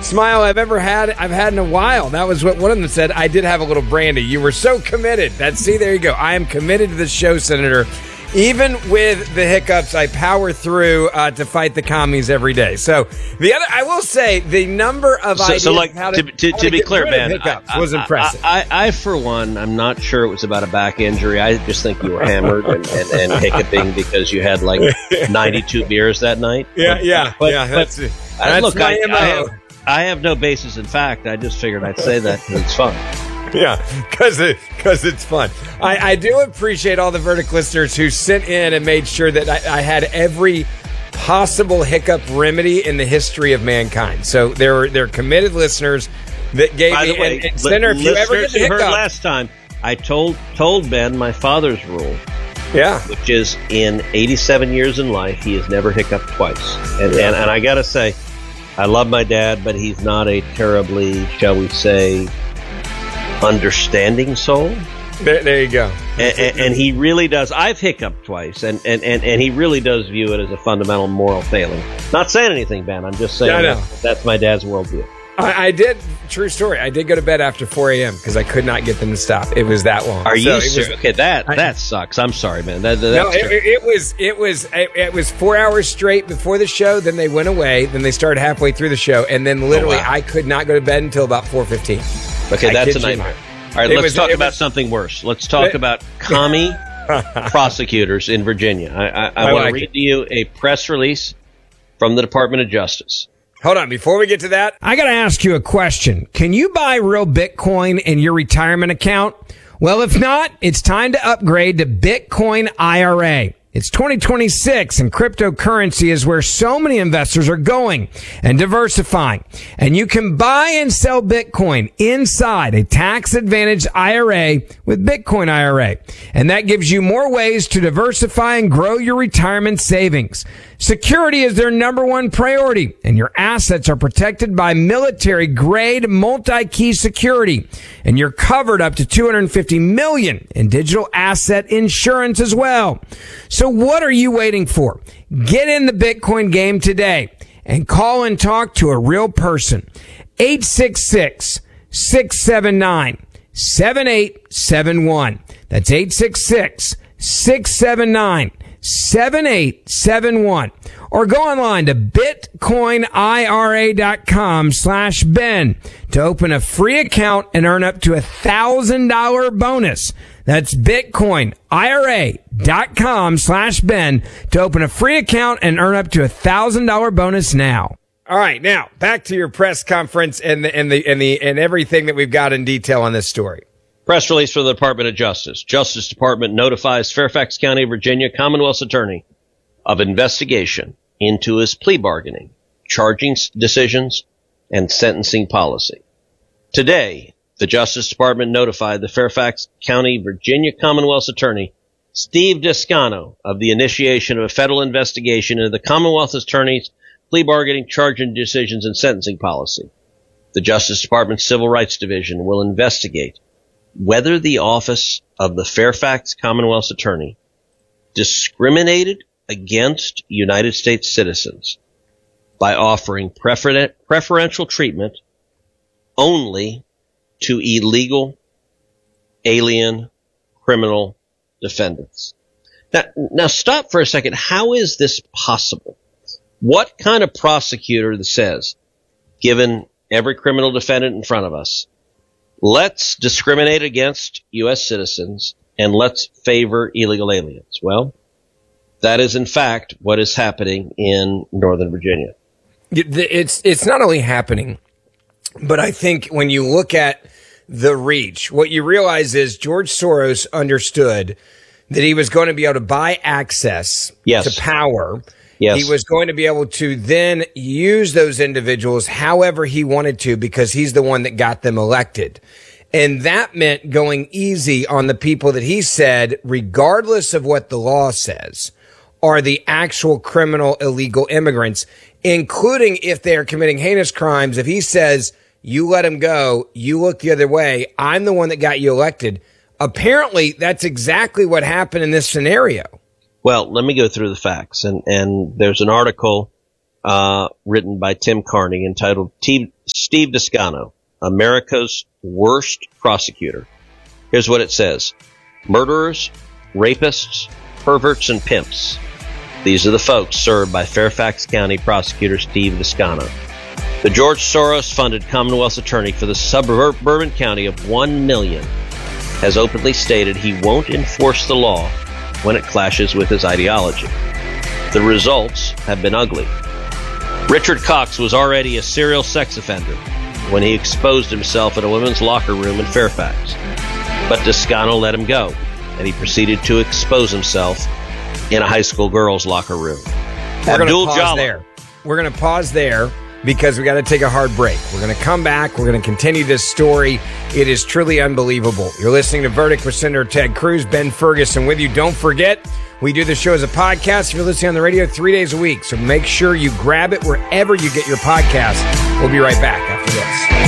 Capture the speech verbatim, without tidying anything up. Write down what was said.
smile I've ever had. I've had in a while. That was what one of them said. I did have a little brandy. You were so committed. That's see, there you go. I am committed to the show, Senator. Even with the hiccups, I power through uh, to fight the commies every day. So the other, I will say, the number of so, ideas. So, like, how to, to, to, how to, to be get clear, rid of Ben, hiccups I, was impressive. I, I, I, for one, I'm not sure it was about a back injury. I just think you were hammered and, and, and hiccuping because you had like ninety-two beers that night. Yeah, but, yeah, but, yeah. That's, but, that's look, my I, M O. I, have, I have no basis in fact. I just figured I'd say that because it's fun. Yeah, because it, cause it's fun. I, I do appreciate all the Verdict listeners who sent in and made sure that I, I had every possible hiccup remedy in the history of mankind. So there they're committed listeners that gave By me. the way, and, and Senator, if you ever get the who heard hiccup, last time, I told told Ben my father's rule. Yeah. Which is in eighty-seven years in life, he has never hiccuped twice. And, and, and I got to say, I love my dad, but he's not a terribly, shall we say, understanding soul. There, there you go. And, and, and he really does. I've hiccuped twice, and, and, and, and he really does view it as a fundamental moral failing. Not saying anything, Ben. I'm just saying Yeah, I know. that, that's my dad's worldview. I, I did, true story, I did go to bed after four a.m. because I could not get them to stop. It was that long. Are So you it was- serious? Okay, that, I- that sucks. I'm sorry, man. That, No, that's it, it, it was it was it, it was four hours straight before the show. Then they went away. Then they started halfway through the show, and then literally Oh, wow. I could not go to bed until about four fifteen. Okay, I that's kid a you nightmare. not. All right, It let's was- talk it about was- something worse. Let's talk It- about commie prosecutors in Virginia. I, I, I, I want like to read it. to you a press release from the Department of Justice. Hold on, before we get to that, I got to ask you a question. Can you buy real Bitcoin in your retirement account? Well, if not, it's time to upgrade to Bitcoin I R A. It's twenty twenty-six and cryptocurrency is where so many investors are going and diversifying. And you can buy and sell Bitcoin inside a tax advantaged I R A with Bitcoin I R A. And that gives you more ways to diversify and grow your retirement savings. Security is their number one priority, and your assets are protected by military-grade multi-key security, and you're covered up to two hundred fifty million dollars in digital asset insurance as well. So what are you waiting for? Get in the Bitcoin game today and call and talk to a real person. eight six six, six seven nine, seven eight seven one. That's eight six six, six seven nine, seven eight seven one. Or go online to bitcoinira.com slash Ben to open a free account and earn up to a one thousand dollars bonus. That's bitcoinira.com slash Ben to open a free account and earn up to a one thousand dollars bonus now. All right, now back to your press conference and the and the and the and everything that we've got in detail on this story. Press release from the Department of Justice. Justice Department notifies Fairfax County, Virginia Commonwealth's attorney of investigation into his plea bargaining, charging s- decisions, and sentencing policy. Today, the Justice Department notified the Fairfax County, Virginia Commonwealth's attorney, Steve Descano, of the initiation of a federal investigation into the Commonwealth attorney's plea bargaining, charging decisions, and sentencing policy. The Justice Department's Civil Rights Division will investigate whether the office of the Fairfax Commonwealth's attorney discriminated against United States citizens by offering prefer- preferential treatment only to illegal alien criminal defendants. Now, now stop for a second. How is this possible? What kind of prosecutor that says, given every criminal defendant in front of us, let's discriminate against U S citizens and let's favor illegal aliens? Well, that is in fact what is happening in Northern Virginia. It's it's not only happening, but I think when you look at the reach, what you realize is George Soros understood that he was going to be able to buy access Yes. to power. Yes. He was going to be able to then use those individuals however he wanted to because he's the one that got them elected. And that meant going easy on the people that he said, regardless of what the law says, are the actual criminal illegal immigrants, including if they are committing heinous crimes. If he says, you let them go, you look the other way, I'm the one that got you elected. Apparently, that's exactly what happened in this scenario. Well, let me go through the facts. And, and there's an article uh, written by Tim Carney entitled T- Steve Descano, America's Worst Prosecutor. Here's what it says. Murderers, rapists, perverts, and pimps. These are the folks served by Fairfax County Prosecutor Steve Descano. The George Soros-funded Commonwealth's attorney for the suburban county of one million has openly stated he won't enforce the law when it clashes with his ideology. The results have been ugly. Richard Cox was already a serial sex offender when he exposed himself in a women's locker room in Fairfax. But Descano let him go, and he proceeded to expose himself in a high school girls' locker room. We're going Abdul to pause Jalal. there. We're going to pause there because we got to take a hard break. We're going to come back. We're going to continue this story. It is truly unbelievable. You're listening to Verdict with Senator Ted Cruz, Ben Ferguson with you. Don't forget, we do the show as a podcast. If you're listening on the radio, three days a week. So make sure you grab it wherever you get your podcast. We'll be right back after this.